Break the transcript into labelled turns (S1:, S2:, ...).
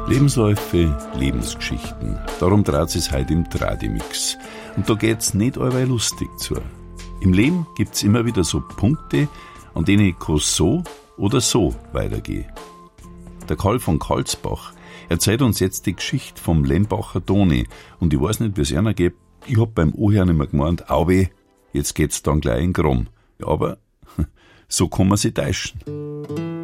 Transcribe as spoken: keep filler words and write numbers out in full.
S1: Lebensläufe, Lebensgeschichten. Darum dreht es heute im Tradimix. Und da geht's nicht allweil lustig zu. Im Leben gibt's immer wieder so Punkte, an denen ich kann so oder so weitergehen. Der Karl von Karlsbach erzählt uns jetzt die Geschichte vom Lembacher Toni. Und ich weiß nicht, wie es einer geht. Ich hab beim Anhören immer gemeint, auwe, jetzt geht's dann gleich in Gramm. Ja, aber so kann man sich täuschen.